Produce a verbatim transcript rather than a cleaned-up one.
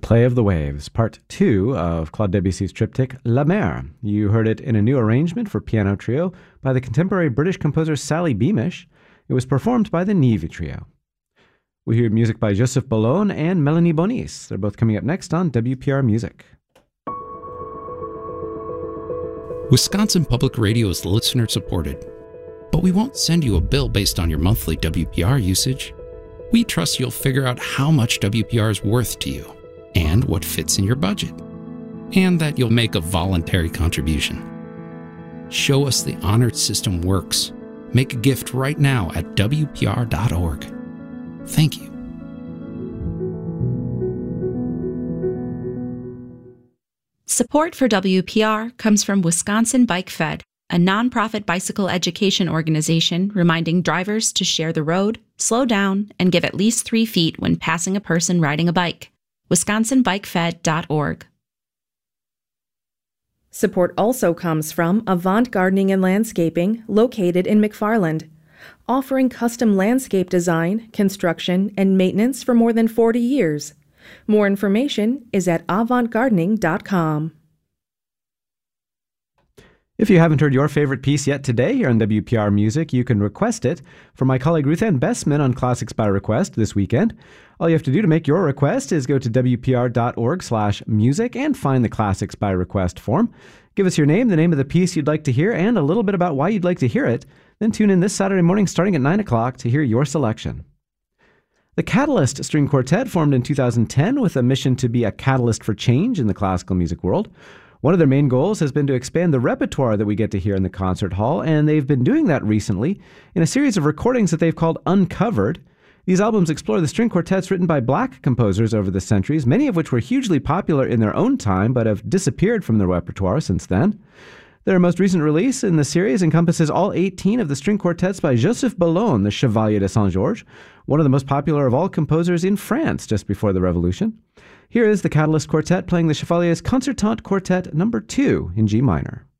Play of the Waves, part two of Claude Debussy's triptych La Mer. You heard it in a new arrangement for piano trio by the contemporary British composer Sally Beamish. It was performed by the Nive Trio. We hear music by Joseph Boulogne and Melanie Bonis. They're both coming up next on W P R Music. Wisconsin Public Radio is listener-supported, but we won't send you a bill based on your monthly W P R usage. We trust you'll figure out how much W P R is worth to you and what fits in your budget, and that you'll make a voluntary contribution. Show us the honored system works. Make a gift right now at W P R dot org. Thank you. Support for W P R comes from Wisconsin Bike Fed, a nonprofit bicycle education organization reminding drivers to share the road, slow down, and give at least three feet when passing a person riding a bike. wisconsin bike fed dot org. Support also comes from Avant Gardening and Landscaping, located in McFarland, offering custom landscape design, construction, and maintenance for more than forty years. More information is at avant gardening dot com. If you haven't heard your favorite piece yet today here on W P R Music, you can request it from my colleague Ruth Ann Bessman on Classics by Request this weekend. All you have to do to make your request is go to W P R dot org slash music and find the Classics by Request form. Give us your name, the name of the piece you'd like to hear, and a little bit about why you'd like to hear it. Then tune in this Saturday morning starting at nine o'clock to hear your selection. The Catalyst String Quartet formed in two thousand ten with a mission to be a catalyst for change in the classical music world. One of their main goals has been to expand the repertoire that we get to hear in the concert hall, and they've been doing that recently in a series of recordings that they've called Uncovered. These albums explore the string quartets written by black composers over the centuries, many of which were hugely popular in their own time but have disappeared from their repertoire since then. Their most recent release in the series encompasses all eighteen of the string quartets by Joseph Boulogne, the Chevalier de Saint-Georges, one of the most popular of all composers in France just before the Revolution. Here is the Catalyst Quartet playing the Chevalier's Concertante Quartet number two in G minor.